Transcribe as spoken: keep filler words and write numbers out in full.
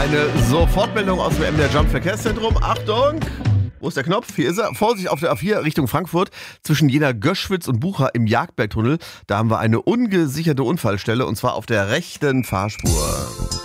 Eine Sofortmeldung aus dem M D R Jump Verkehrszentrum. Achtung! Wo ist der Knopf? Hier ist er. Vorsicht auf der A vier Richtung Frankfurt. Zwischen Jena, Göschwitz und Bucha im Jagdbergtunnel. Da haben wir eine ungesicherte Unfallstelle und zwar auf der rechten Fahrspur.